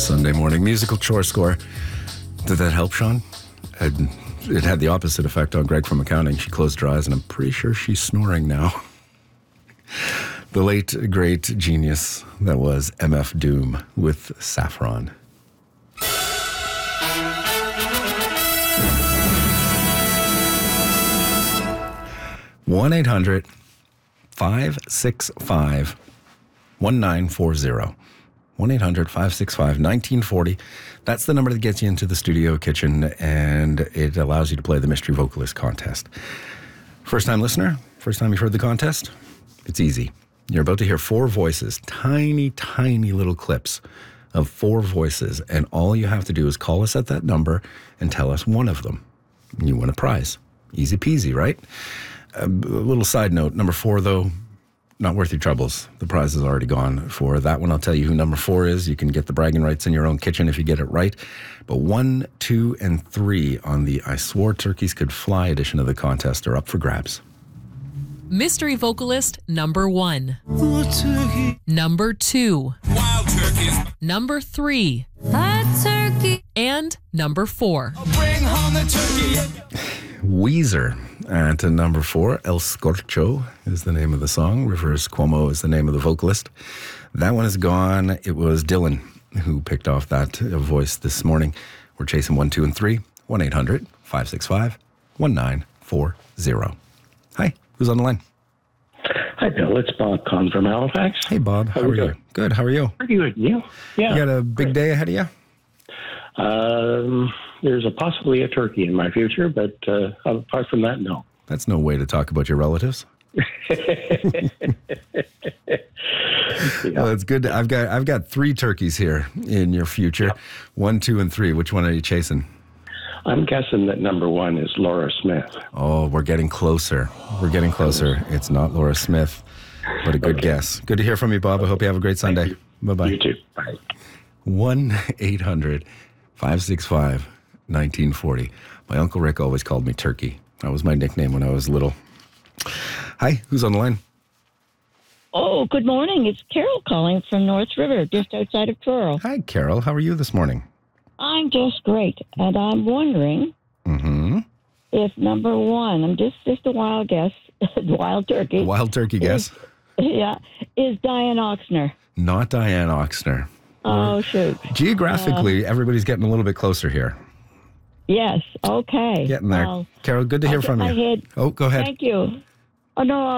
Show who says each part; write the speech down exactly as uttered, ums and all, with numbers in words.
Speaker 1: Sunday morning musical chore score. Did that help, Sean? And it had the opposite effect on Greg from accounting. She closed her eyes, and I'm pretty sure she's snoring now. The late, great genius that was M F Doom with Saffron. one eight hundred five six five one nine four zero. one eight hundred five six five one nine four zero. That's the number that gets you into the studio kitchen, and it allows you to play the Mystery Vocalist contest. First time listener, first time you've heard the contest, it's easy. You're about to hear four voices, tiny, tiny little clips of four voices, and all you have to do is call us at that number and tell us one of them. You win a prize. Easy peasy, right? A little side note, number four, though, not worth your troubles. The prize is already gone for that one. I'll tell you who number four is. You can get the bragging rights in your own kitchen if you get it right. But one, two, and three on the I Swore Turkeys Could Fly edition of the contest are up for grabs.
Speaker 2: Mystery vocalist number one. Number two.
Speaker 3: Wild turkeys.
Speaker 2: Number three.
Speaker 4: Hot turkey.
Speaker 2: And number four.
Speaker 3: I'll bring home the turkey.
Speaker 1: Weezer at number four. El Scorcho is the name of the song. Rivers Cuomo is the name of the vocalist. That one is gone. It was Dylan who picked off that voice this morning. We're chasing one, two, and three. one eight hundred five six five one nine four zero. Hi, who's on the line?
Speaker 5: Hi, Bill. It's Bob Conn from Halifax.
Speaker 1: Hey, Bob. How,
Speaker 5: How
Speaker 1: are
Speaker 5: we
Speaker 1: you?
Speaker 5: doing?
Speaker 1: Good. How are you?
Speaker 5: Pretty good. You? Yeah.
Speaker 1: You got a big day ahead of you?
Speaker 5: Um, there's a possibly a turkey in my future, but uh, apart from that, no.
Speaker 1: That's no way to talk about your relatives. Well, it's good. To, I've got I've got three turkeys here in your future.
Speaker 5: Yep.
Speaker 1: One, two, and three. Which one are you chasing?
Speaker 5: I'm guessing that number one is Laura Smith.
Speaker 1: Oh, we're getting closer. We're getting closer. It's not Laura Smith, but a good
Speaker 5: Okay.
Speaker 1: guess. Good to hear from you, Bob. I hope you have a great Sunday. Bye-bye.
Speaker 5: You too. Bye.
Speaker 1: one eight hundred five six five one nine four zero. My Uncle Rick always called me Turkey. That was my nickname when I was little. Hi, who's on the line?
Speaker 6: Oh, good morning. It's Carol calling from North River, just outside of Truro.
Speaker 1: Hi, Carol. How are you this morning?
Speaker 6: I'm just great, and I'm wondering
Speaker 1: Mm-hmm.
Speaker 6: if number one, I'm just just a wild guess, wild turkey.
Speaker 1: Wild turkey guess.
Speaker 6: Yeah, is Diane Oxner.
Speaker 1: Not Diane Oxner.
Speaker 6: Oh, shoot.
Speaker 1: Geographically, everybody's getting a little bit closer here.
Speaker 6: Yes, okay.
Speaker 1: Getting there.
Speaker 6: Well,
Speaker 1: Carol, good to hear
Speaker 6: I'll
Speaker 1: from
Speaker 6: get
Speaker 1: you.
Speaker 6: my head-
Speaker 1: Oh, go ahead.
Speaker 6: Thank you. Oh, no,